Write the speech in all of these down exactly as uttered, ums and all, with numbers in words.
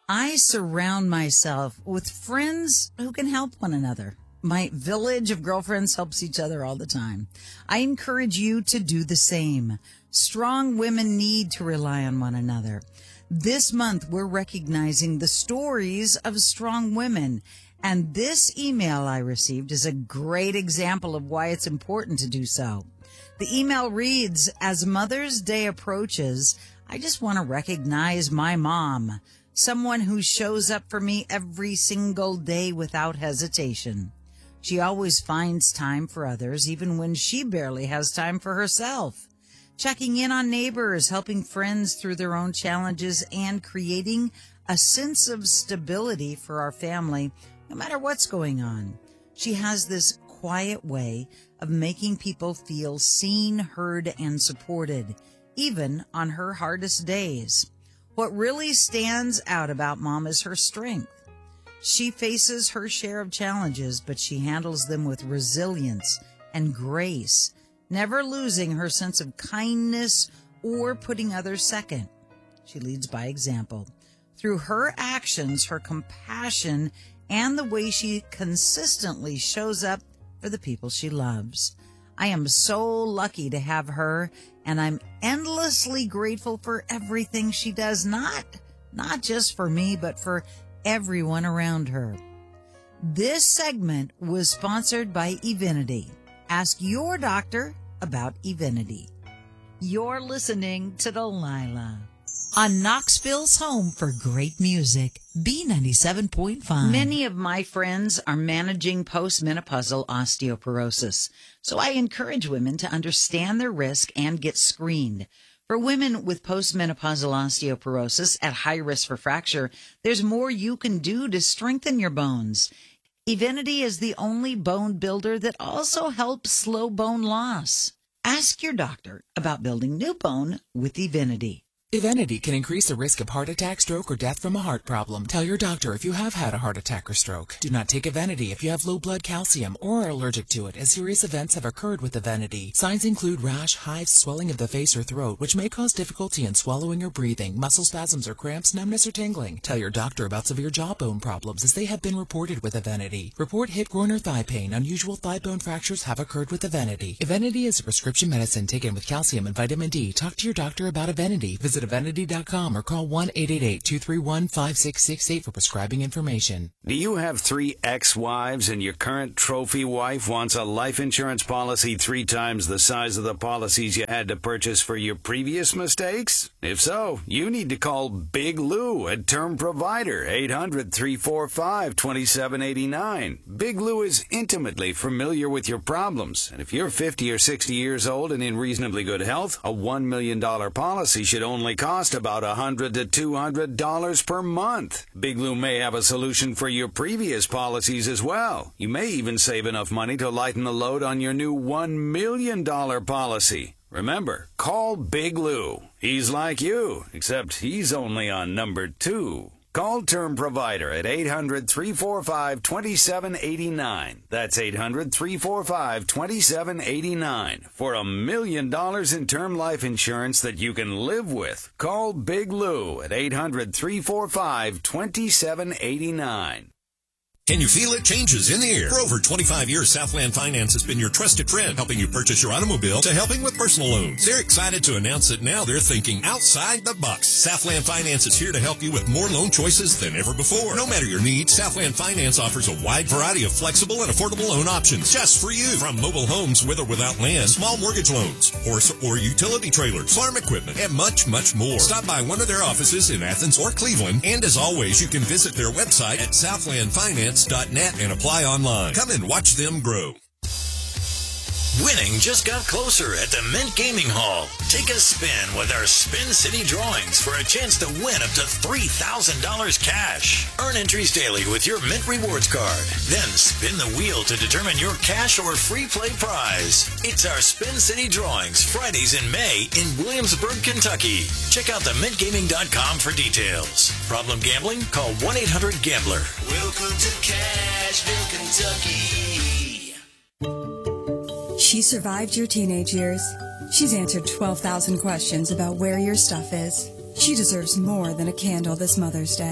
I surround myself with friends who can help one another. My village of girlfriends helps each other all the time. I encourage you to do the same. Strong women need to rely on one another. This month, we're recognizing the stories of strong women. And this email I received is a great example of why it's important to do so. The email reads, as Mother's Day approaches, I just want to recognize my mom, someone who shows up for me every single day without hesitation. She always finds time for others, even when she barely has time for herself. Checking in on neighbors, helping friends through their own challenges, and creating a sense of stability for our family, no matter what's going on. She has this quiet way of making people feel seen, heard, and supported, even on her hardest days. What really stands out about Mom is her strength. She faces her share of challenges, but she handles them with resilience and grace, never losing her sense of kindness or putting others second. She leads by example. Through her actions, her compassion, and the way she consistently shows up for the people she loves. I am so lucky to have her, and I'm endlessly grateful for everything she does, not, not just for me, but for everyone around her. This segment was sponsored by Evenity. Ask your doctor about Evenity. You're listening to Delilah on Knoxville's home for great music, B ninety-seven point five. Many of my friends are managing postmenopausal osteoporosis, so I encourage women to understand their risk and get screened. For women with postmenopausal osteoporosis at high risk for fracture, there's more you can do to strengthen your bones. Evenity is the only bone builder that also helps slow bone loss. Ask your doctor about building new bone with Evenity. Evenity can increase the risk of heart attack, stroke, or death from a heart problem. Tell your doctor if you have had a heart attack or stroke. Do not take Evenity if you have low blood calcium or are allergic to it, as serious events have occurred with Evenity. Signs include rash, hives, swelling of the face or throat, which may cause difficulty in swallowing or breathing, muscle spasms or cramps, numbness or tingling. Tell your doctor about severe jawbone problems, as they have been reported with Evenity. Report hip, groin, or thigh pain. Unusual thigh bone fractures have occurred with Evenity. Evenity is a prescription medicine taken with calcium and vitamin D. Talk to your doctor about Evenity. Visit Evenity dot com or call one eight eight eight, two three one, five six six eight for prescribing information. Do you have three ex-wives and your current trophy wife wants a life insurance policy three times the size of the policies you had to purchase for your previous mistakes? If so, you need to call Big Lou at Term Provider, eight hundred, three four five, two seven eight nine. Big Lou is intimately familiar with your problems, and if you're fifty or sixty years old and in reasonably good health, a one million dollars policy should only cost about one hundred to two hundred dollars per month. Big Lou may have a solution for your previous policies as well. You may even save enough money to lighten the load on your new one million dollars policy. Remember, call Big Lou. He's like you, except he's only on number two. Call Term Provider at eight hundred, three four five, two seven eight nine. That's eight hundred, three four five, two seven eight nine. For a million dollars in term life insurance that you can live with. Call Big Lou at eight hundred, three four five, two seven eight nine. Can you feel it? Changes in the air. For over twenty-five years, Southland Finance has been your trusted friend, helping you purchase your automobile to helping with personal loans. They're excited to announce that now they're thinking outside the box. Southland Finance is here to help you with more loan choices than ever before. No matter your needs, Southland Finance offers a wide variety of flexible and affordable loan options just for you. From mobile homes with or without land, small mortgage loans, horse or utility trailers, farm equipment, and much, much more. Stop by one of their offices in Athens or Cleveland, and as always, you can visit their website at southland finance dot net and apply online. Come and watch them grow. Winning just got closer at the Mint Gaming Hall. Take a spin with our Spin City drawings for a chance to win up to three thousand dollars cash. Earn entries daily with your Mint Rewards card. Then spin the wheel to determine your cash or free play prize. It's our Spin City drawings, Fridays in May in Williamsburg, Kentucky. Check out the mint gaming dot com for details. Problem gambling? Call one eight hundred gambler. Welcome to Cashville, Kentucky. She survived your teenage years. She's answered twelve thousand questions about where your stuff is. She deserves more than a candle this Mother's Day.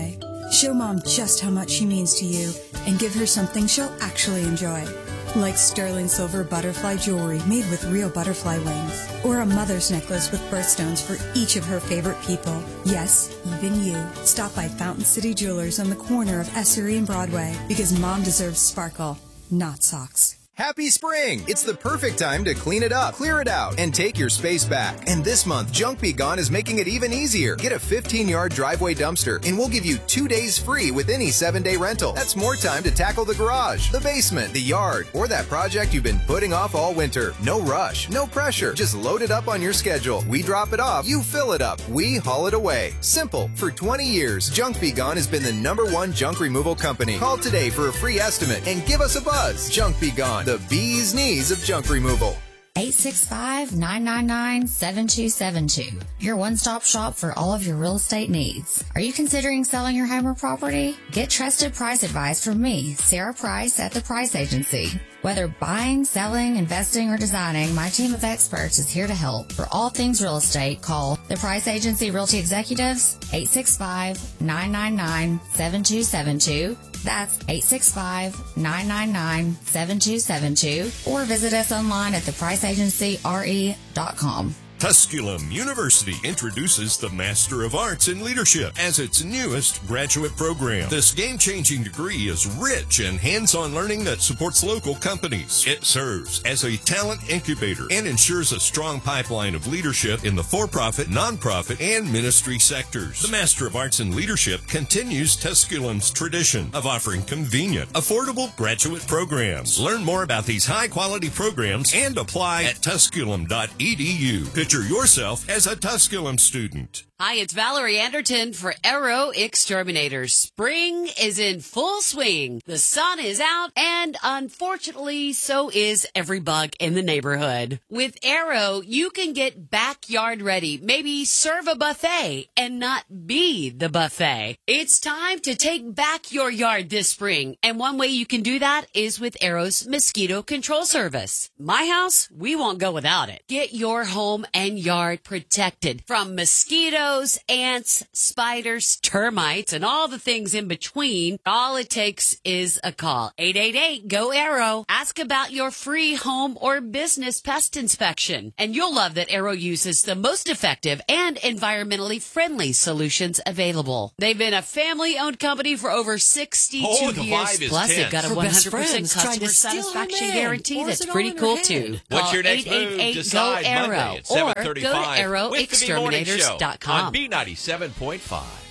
Show Mom just how much she means to you and give her something she'll actually enjoy. Like sterling silver butterfly jewelry made with real butterfly wings. Or a mother's necklace with birthstones for each of her favorite people. Yes, even you. Stop by Fountain City Jewelers on the corner of Essery and Broadway because Mom deserves sparkle, not socks. Happy spring! It's the perfect time to clean it up, clear it out, and take your space back. And this month, Junk Be Gone is making it even easier. Get a fifteen-yard driveway dumpster, and we'll give you two days free with any seven-day rental. That's more time to tackle the garage, the basement, the yard, or that project you've been putting off all winter. No rush, no pressure. Just load it up on your schedule. We drop it off, you fill it up, we haul it away. Simple. For twenty years, Junk Be Gone has been the number one junk removal company. Call today for a free estimate and give us a buzz. Junk Be Gone. The bee's knees of junk removal. eight six five, nine nine nine, seven two seven two. Your one-stop shop for all of your real estate needs. Are you considering selling your home or property? Get trusted price advice from me, Sarah Price at The Price Agency. Whether buying, selling, investing, or designing, my team of experts is here to help. For all things real estate, call The Price Agency Realty Executives, eight six five, nine nine nine, seven two seven two. That's eight six five, nine nine nine, seven two seven two. Or visit us online at the price agency r e dot com. Tusculum University introduces the Master of Arts in Leadership as its newest graduate program. This game-changing degree is rich in hands-on learning that supports local companies. It serves as a talent incubator and ensures a strong pipeline of leadership in the for-profit, nonprofit, and ministry sectors. The Master of Arts in Leadership continues Tusculum's tradition of offering convenient, affordable graduate programs. Learn more about these high-quality programs and apply at tusculum dot e d u. Picture yourself as a Tusculum student. Hi, it's Valerie Anderton for Arrow Exterminators. Spring is in full swing. The sun is out, and unfortunately, so is every bug in the neighborhood. With Arrow, you can get backyard ready, maybe serve a buffet and not be the buffet. It's time to take back your yard this spring, and one way you can do that is with Arrow's mosquito control service. My house, we won't go without it. Get your home and yard protected from mosquitoes, ants, spiders, termites, and all the things in between. All it takes is a call. eight eight eight, G O, Arrow. Ask about your free home or business pest inspection. And you'll love that Arrow uses the most effective and environmentally friendly solutions available. They've been a family-owned company for over sixty-two oh, the years. vibe is Plus, tense. they've got a For one best hundred percent friends trying customer to steal her satisfaction man. guarantee. Or That's is it pretty all in cool, her too. head? What's your next eight eight eight, move? G O, Decide Arrow. Monday at Or seven go to thirty-five arrow with the Big Morning exterminators dot com. Show on B ninety-seven point five.